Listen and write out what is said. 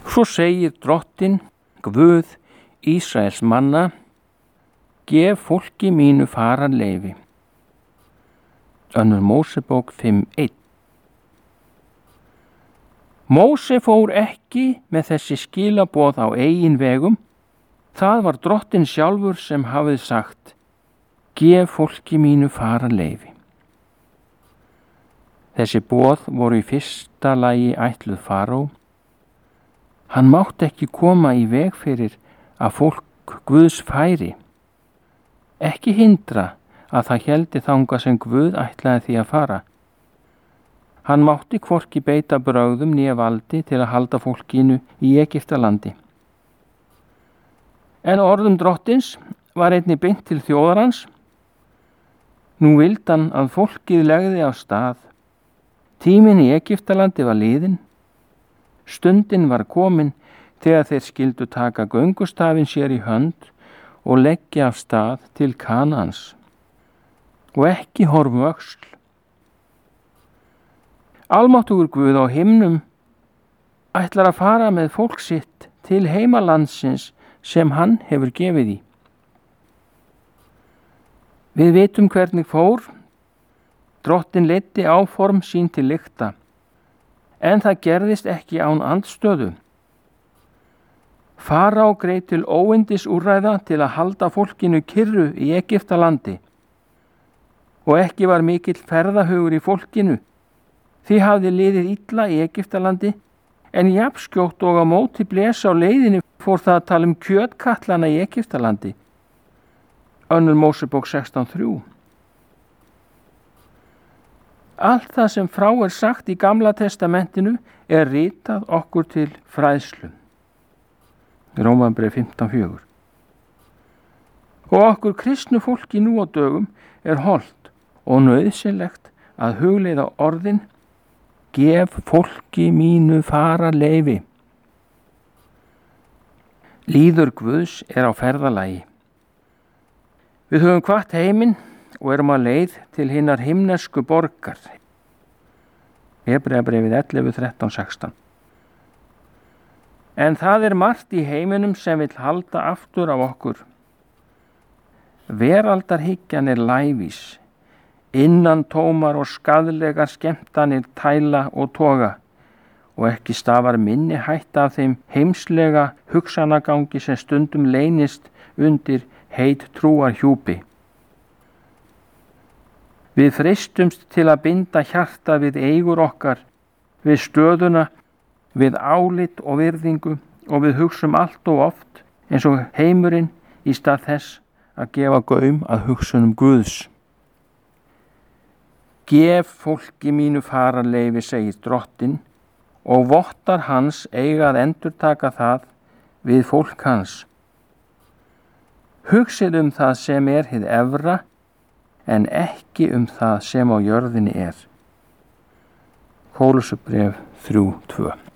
Svo segir Drottinn, Guð Ísraels manna, gef fólki mínu fararleyfi. Önnur Mósebók 5:1. Móse fór ekki með þessi skilaboð á eigin vegum. Það var Drottinn sjálfur sem hafði sagt, gef fólki mínu fararleyfi. Þessi boð voru í fyrsta lagi ætluð Faraó. Hann mátti ekki koma í veg fyrir að fólk Guðs færi, ekki hindra að það héldi þangað sem Guð ætlaði því að fara. Hann mátti hvorki beita brögðum né valdi til að halda fólkinu í Egyptalandi. En orðum Drottins var einnig beint til þjóðar hans. Nú vildi hann að fólkið legði af stað. Tíminn í Egyptalandi var liðinn. Stundin var komin þegar þeir skyldu taka göngustafinn sér í hönd og leggja af stað til Kanaans og ekki horfa öxl. Almáttugur Guð á himnum ætlar að fara með fólk sitt til heimalandsins sem hann hefur gefið í. Við vitum hvernig fór. Drottinn leiddi áform sín til lykta, en það gerðist ekki án andstöðu. Faraó greip til óyndisúrræða til að halda fólkinu kyrru í Egyptalandi og ekki var mikill ferðahugur í fólkinu. Því hafði liðið illa í Egyptalandi, en jafnskjótt og á móti blés á leiðinni fór það að tala kjötkattlana í Egyptalandi. Önnur Mósebók 16:3. Allt það sem frá sagt í Gamla testamentinu ritað okkur til fræðslu. Rómarbréf 15:4. Og okkur kristnu fólki nú á dögum hollt og nauðsynlegt að hugleiða orðin, gef fólki mínu fararleyfi. Líður Guðs á ferðalagi. Við höfum hvatt heiminn og erum á leið til hinnar himnesku borgar. Hebreabréfið 11:13-16. En það margt í heiminum sem vill halda aftur af okkur. Veraldarhyggjan lævís, innantómar og skaðlegar skemmtanir tæla og toga, og ekki stafar minni hætta af þeim heimslega hugsanagangi sem stundum leynist undir heit trúarhjúpi. Við freistumst til að binda hjarta við eigur okkar, við stöðuna, við álit og virðingu, og við hugsum allt og oft eins og heimurinn í stað þess að gefa gaum að hugsunum Guðs. Gef fólki mínu fararleyfi, segir Drottinn, og vottar hans eiga að endurtaka það við fólk hans. Hugsið það sem hið efra, en ekki það sem á jörðinni. Kólusarbréf 3:2.